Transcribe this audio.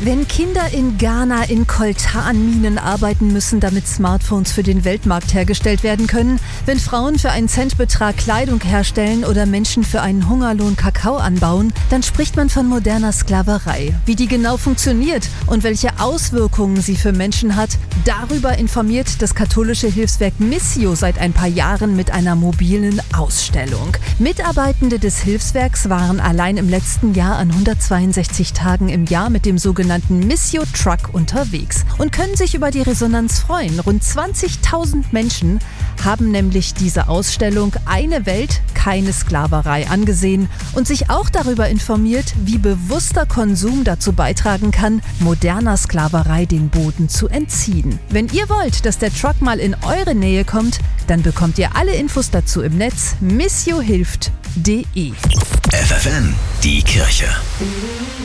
Wenn Kinder in Ghana in Coltan-Minen arbeiten müssen, damit Smartphones für den Weltmarkt hergestellt werden können, wenn Frauen für einen Centbetrag Kleidung herstellen oder Menschen für einen Hungerlohn Kakao anbauen, dann spricht man von moderner Sklaverei. Wie die genau funktioniert und welche Auswirkungen sie für Menschen hat, darüber informiert das katholische Hilfswerk Missio seit ein paar Jahren mit einer mobilen Ausstellung. Mitarbeitende des Hilfswerks waren allein im letzten Jahr an 162 Tagen im Jahr mit dem sogenannten Missio Truck unterwegs und können sich über die Resonanz freuen. Rund 20.000 Menschen haben nämlich diese Ausstellung Eine Welt, keine Sklaverei angesehen und sich auch darüber informiert, wie bewusster Konsum dazu beitragen kann, moderner Sklaverei den Boden zu entziehen. Wenn ihr wollt, dass der Truck mal in eure Nähe kommt, dann bekommt ihr alle Infos dazu im Netz missiohilft.de. FFN, die Kirche.